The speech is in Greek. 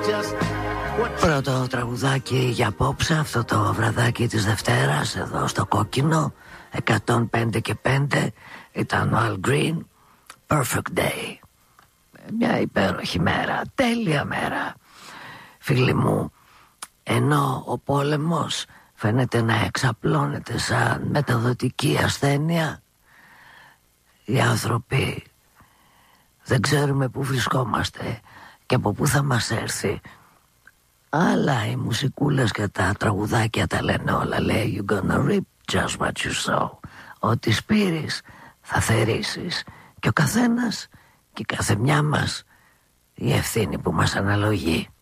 Πρώτο τραγουδάκι για απόψε, αυτό το βραδάκι της Δευτέρας εδώ στο Κόκκινο 105 και 5 ήταν ο Al Green, Perfect Day. Μια υπέροχη μέρα, τέλεια μέρα φίλοι μου. Ενώ ο πόλεμος φαίνεται να εξαπλώνεται σαν μεταδοτική ασθένεια, οι άνθρωποι δεν ξέρουμε πού βρισκόμαστε και από πού θα μας έρθει. Αλλά οι μουσικούλες και τα τραγουδάκια τα λένε όλα. Λέει "You gonna reap just what you sow". Ό,τι σπείρεις θα θερίσεις. Και ο καθένας και η καθεμιά μας η ευθύνη που μας αναλογεί.